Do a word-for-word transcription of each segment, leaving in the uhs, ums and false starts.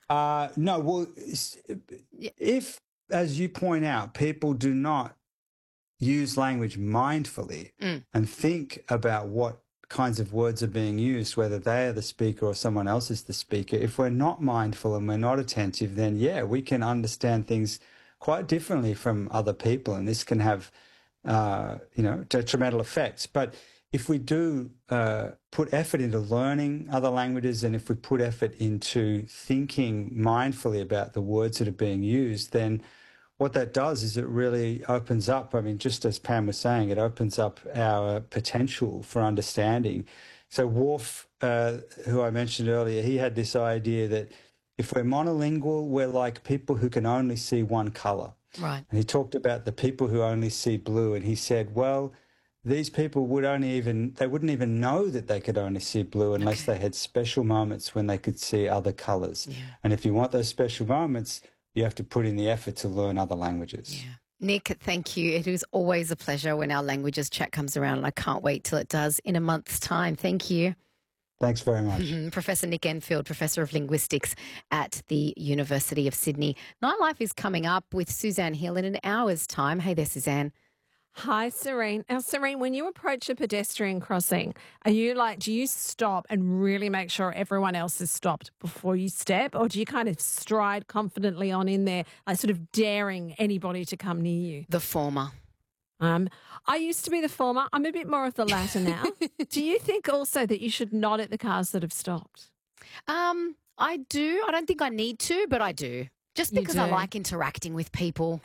Uh, no, well, Yeah. if, as you point out, people do not use language mindfully Mm. and think about what kinds of words are being used, whether they are the speaker or someone else is the speaker, if we're not mindful and we're not attentive, then yeah, we can understand things quite differently from other people, and this can have, uh, you know, detrimental effects. But if we do uh, put effort into learning other languages, and if we put effort into thinking mindfully about the words that are being used, then what that does is it really opens up, I mean, just as Pam was saying, it opens up our potential for understanding. So Worf, uh, who I mentioned earlier, he had this idea that if we're monolingual, we're like people who can only see one colour. Right. And he talked about the people who only see blue, and he said, well, these people would only even, they wouldn't even know that they could only see blue unless Okay. they had special moments when they could see other colours. Yeah. And if you want those special moments, you have to put in the effort to learn other languages. Yeah. Nick, thank you. It is always a pleasure when our languages chat comes around, and I can't wait till it does in a month's time. Thank you. Thanks very much. Professor Nick Enfield, Professor of Linguistics at the University of Sydney. Nightlife is coming up with Suzanne Hill in an hour's time. Hey there, Suzanne. Hi, Serene. Now, Serene, when you approach a pedestrian crossing, are you like, do you stop and really make sure everyone else is stopped before you step? Or do you kind of stride confidently on in there, like sort of daring anybody to come near you? The former. Um, I used to be the former. I'm a bit more of the latter now. Do you think also that you should nod at the cars that have stopped? Um, I do. I don't think I need to, but I do. Just You because I do. like interacting with people.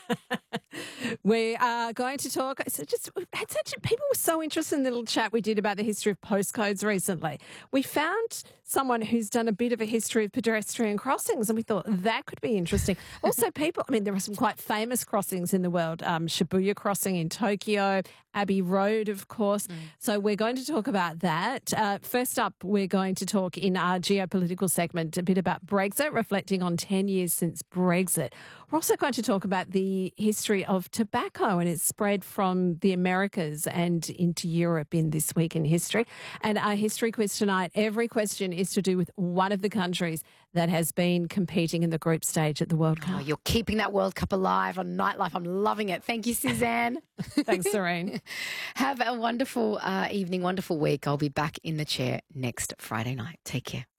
We are going to talk. So just we've had such people were so interested in the little chat we did about the history of postcodes recently. We found someone who's done a bit of a history of pedestrian crossings, and we thought that could be interesting. Also, people. I mean, there are some quite famous crossings in the world. Um, Shibuya Crossing in Tokyo, Abbey Road, of course. Mm. So we're going to talk about that. Uh, first up, we're going to talk in our geopolitical segment a bit about Brexit, reflecting on ten years since Brexit. We're also going to talk about the history of tobacco and its spread from the Americas and into Europe in This Week in History. And our history quiz tonight, every question is to do with one of the countries that has been competing in the group stage at the World Oh, Cup. you're keeping that World Cup alive on Nightlife. I'm loving it. Thank you, Suzanne. Thanks, Serene. Have a wonderful uh, evening, wonderful week. I'll be back in the chair next Friday night. Take care.